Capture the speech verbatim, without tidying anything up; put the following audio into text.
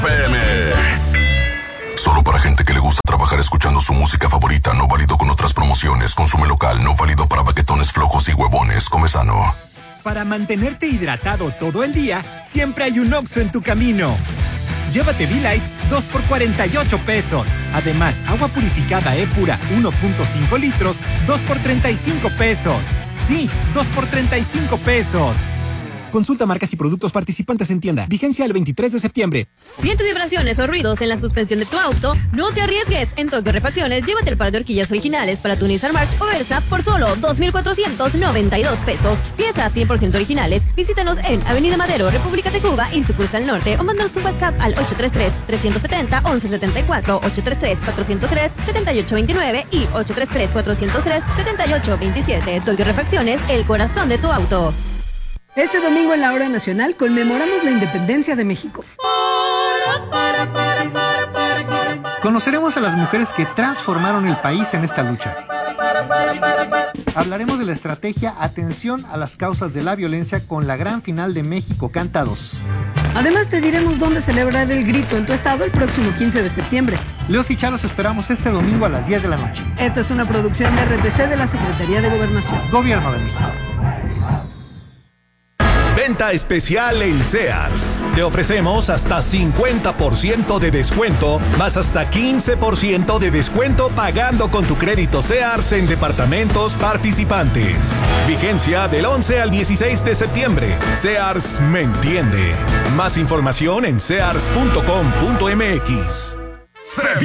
F M. Solo para gente que le gusta trabajar escuchando su música favorita, no válido con otras promociones. Consume local, no válido para baquetones flojos y huevones. Come sano. Para mantenerte hidratado todo el día, siempre hay un Oxxo en tu camino. Llévate V-Light dos por cuarenta y ocho pesos. Además, agua purificada E-Pura uno punto cinco litros, dos por treinta y cinco pesos. Sí, dos por treinta y cinco pesos. Consulta marcas y productos participantes en tienda. Vigencia el veintitrés de septiembre. ¿Sientes vibraciones o ruidos en la suspensión de tu auto? No te arriesgues. En Tokio Refacciones, llévate el par de horquillas originales para tu Nissan March o Versa por solo dos mil cuatrocientos noventa y dos pesos. Piezas cien por ciento originales. Visítanos en Avenida Madero, República de Cuba y sucursal norte, o mándanos un WhatsApp al ocho tres tres, tres siete cero, once setenta y cuatro, ocho tres tres, cuatro cero tres, siete ocho dos nueve y ocho tres tres, cuatro cero tres, siete ocho dos siete. Tokio Refacciones, el corazón de tu auto. Este domingo en la hora nacional conmemoramos la independencia de México. Conoceremos a las mujeres que transformaron el país en esta lucha. Hablaremos de la estrategia Atención a las causas de la violencia con la gran final de México Canta dos. Además te diremos dónde celebrar el grito en tu estado el próximo quince de septiembre. Leos y Charos esperamos este domingo a las diez de la noche. Esta es una producción de R T C de la Secretaría de Gobernación. Gobierno de México. Venta especial en Sears. Te ofrecemos hasta cincuenta por ciento de descuento, más hasta quince por ciento de descuento pagando con tu crédito Sears en departamentos participantes. Vigencia del once al dieciséis de septiembre. Sears me entiende. Más información en sears punto com punto m x.